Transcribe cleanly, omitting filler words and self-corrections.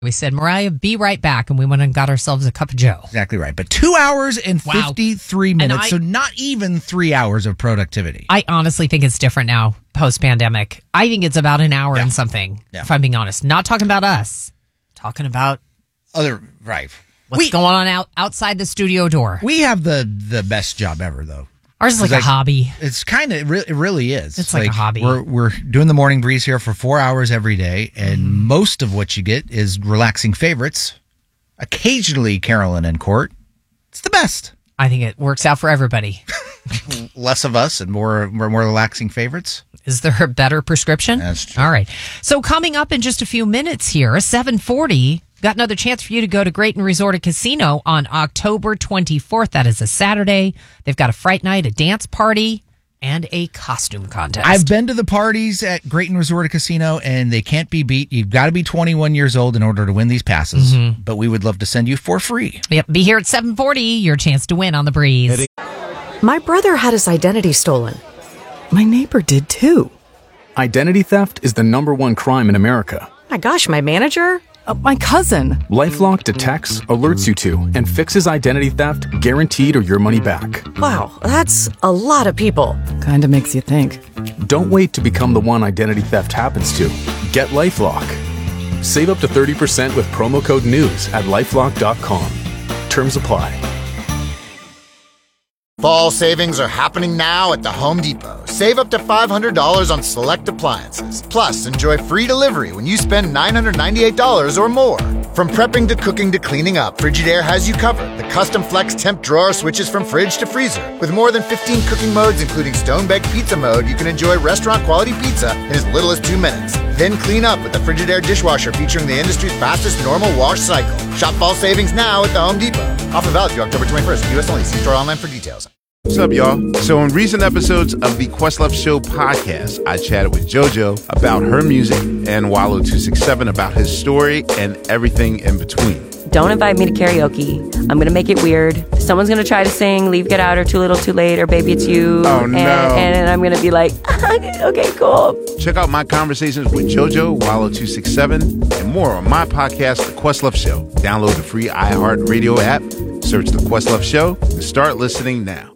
We said, Mariah, be right back. And we went and got ourselves a cup of Joe. Exactly right. But 2 hours and 53 minutes. So not even 3 hours of productivity. I honestly think it's different now, post-pandemic. I think it's about an hour and something, if I'm being honest. Not talking about us. Talking about what's going on outside the studio door. We have the best job ever, though. Ours is like a hobby. It's kind of, it really is. It's like a hobby. We're doing the morning breeze here for 4 hours every day, and most of what you get is relaxing favorites. Occasionally, Carolyn and Court. It's the best. I think it works out for everybody. Less of us and more relaxing favorites. Is there a better prescription? That's true. All right. So coming up in just a few minutes here, 7:40. Got another chance for you to go to Grayton Resort and Casino on October 24th. That is a Saturday. They've got a fright night, a dance party, and a costume contest. I've been to the parties at Grayton Resort and Casino, and they can't be beat. You've got to be 21 years old in order to win these passes. But we would love to send you for free. Yep. Be here at 7:40. Your chance to win on the breeze. My brother had his identity stolen. My neighbor did too. Identity theft is the #1 crime in America. My gosh, my manager? My cousin. LifeLock detects, alerts you to, and fixes identity theft guaranteed or your money back. Wow, that's a lot of people. Kinda makes you think. Don't wait to become the one identity theft happens to. Get LifeLock. Save up to 30% with promo code NEWS at LifeLock.com. Terms apply. Fall savings are happening now at the Home Depot. Save up to $500 on select appliances. Plus, enjoy free delivery when you spend $998 or more. From prepping to cooking to cleaning up, Frigidaire has you covered. The custom flex temp drawer switches from fridge to freezer. With more than 15 cooking modes, including stone-baked pizza mode, you can enjoy restaurant-quality pizza in as little as 2 minutes. Then clean up with the Frigidaire dishwasher featuring the industry's fastest normal wash cycle. Shop fall savings now at the Home Depot. Offer valid through October 21st. U.S. only. See store online for details. What's up, y'all? So in recent episodes of the Questlove Show podcast, I chatted with JoJo about her music and Wallow267 about his story and everything in between. Don't invite me to karaoke. I'm going to make it weird. Someone's going to try to sing Leave, Get Out, or Too Little, Too Late, or Baby, It's You. Oh, no. And I'm going to be like, okay, cool. Check out my conversations with JoJo, Wallow267, and more on my podcast, The Questlove Show. Download the free iHeartRadio app, search The Questlove Show, and start listening now.